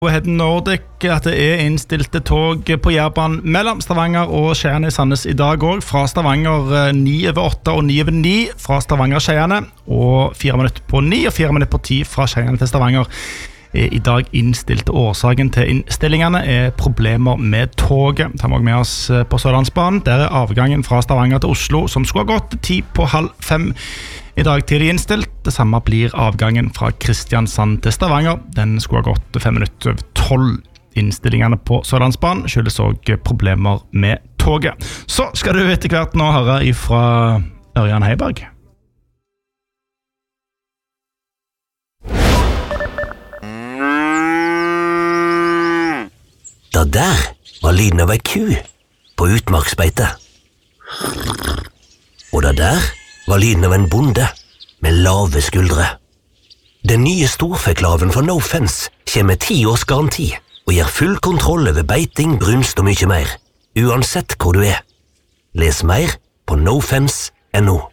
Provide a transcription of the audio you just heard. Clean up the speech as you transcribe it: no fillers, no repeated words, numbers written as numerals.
Hedden Nordic at det innstilte tog på Jærbanen mellom Stavanger og Skien i Sandnes i dag også, fra Stavanger 9:08 og 9:09 fra Stavanger Skien, og 4 minutter på 9 og 4 minutter på 10 fra Skien til Stavanger. I dag innstilte. Årsaken til innstillingene problemer med toget. Tar vi med oss på Sørlandsbanen. Der avgangen fra Stavanger til Oslo, som skulle ha gått 4:45 i dag tidlig innstilt. Det samme blir avgangen fra Kristiansand til Stavanger. Den skulle ha gått 5 minutter over 12. Innstillingene på Sørlandsbanen skyldes også problemer med toget. Så skal du etter hvert nå høre ifra Ørjan Heiberg. Det der var lyden av ei ku på utmarksbeite. Og det der var lyden av en bonde med lave skuldre. Den nye storfeklaven fra No Fence kommer med 10 års garanti og gir full kontroll over beiting, brunst og mye mer, uansett hvor du er. Les mer på nofence.no.